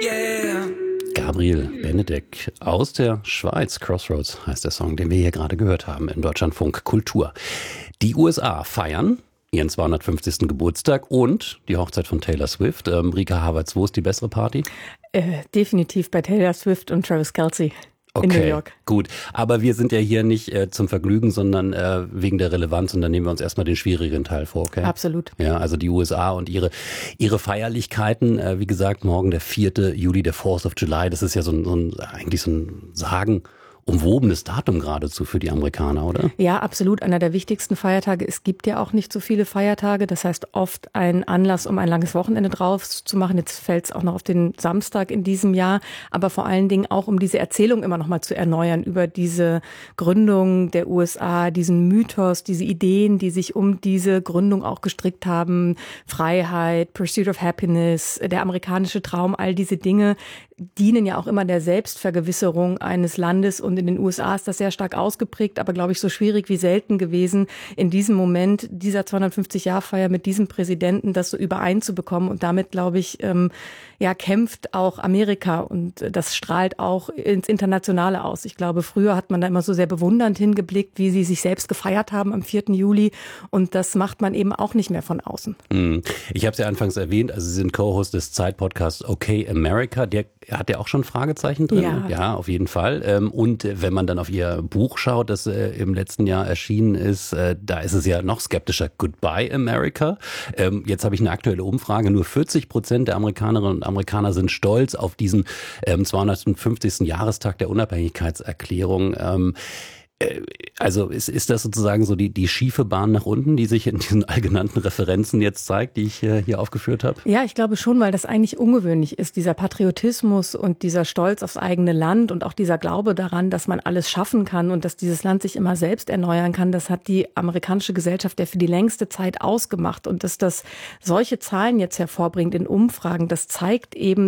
Yeah. Gabriel Benedek aus der Schweiz. Crossroads heißt der Song, den wir hier gerade gehört haben in Deutschlandfunk Kultur. Die USA feiern ihren 250. Geburtstag und die Hochzeit von Taylor Swift. Rika Havertz, wo ist die bessere Party? Definitiv bei Taylor Swift und Travis Kelce. In New York. Gut. Aber wir sind ja hier nicht zum Vergnügen, sondern wegen der Relevanz. Und dann nehmen wir uns erstmal den schwierigeren Teil vor, okay? Absolut. Ja, also die USA und ihre Feierlichkeiten. Wie gesagt, morgen der 4. Juli, der 4th of July. Das ist ja eigentlich so ein sagenumwobenes Datum geradezu für die Amerikaner, oder? Ja, absolut. Einer der wichtigsten Feiertage. Es gibt ja auch nicht so viele Feiertage. Das heißt, oft ein Anlass, um ein langes Wochenende drauf zu machen. Jetzt fällt es auch noch auf den Samstag in diesem Jahr. Aber vor allen Dingen auch, um diese Erzählung immer noch mal zu erneuern über diese Gründung der USA, diesen Mythos, diese Ideen, die sich um diese Gründung auch gestrickt haben. Freiheit, Pursuit of Happiness, der amerikanische Traum, all diese Dinge dienen ja auch immer der Selbstvergewisserung eines Landes. Und in den USA ist das sehr stark ausgeprägt, aber glaube ich so schwierig wie selten gewesen, in diesem Moment dieser 250-Jahr-Feier mit diesem Präsidenten das so übereinzubekommen. Und damit, glaube ich, kämpft auch Amerika und das strahlt auch ins Internationale aus. Ich glaube, früher hat man da immer so sehr bewundernd hingeblickt, wie sie sich selbst gefeiert haben am 4. Juli. Und das macht man eben auch nicht mehr von außen. Ich habe es ja anfangs erwähnt, also Sie sind Co-Host des Zeit-Podcasts Okay America. Der hat ja auch schon Fragezeichen drin. Ja, auf jeden Fall. Und wenn man dann auf Ihr Buch schaut, das im letzten Jahr erschienen ist, da ist es ja noch skeptischer. Goodbye America. Jetzt habe ich eine aktuelle Umfrage. Nur 40% der Amerikanerinnen und Amerikaner sind stolz auf diesen 250. Jahrestag der Unabhängigkeitserklärung. Also ist das sozusagen so die schiefe Bahn nach unten, die sich in diesen allgenannten Referenzen jetzt zeigt, die ich hier aufgeführt habe? Ja, ich glaube schon, weil das eigentlich ungewöhnlich ist, dieser Patriotismus und dieser Stolz aufs eigene Land und auch dieser Glaube daran, dass man alles schaffen kann und dass dieses Land sich immer selbst erneuern kann. Das hat die amerikanische Gesellschaft ja für die längste Zeit ausgemacht. Und dass das solche Zahlen jetzt hervorbringt in Umfragen, das zeigt eben,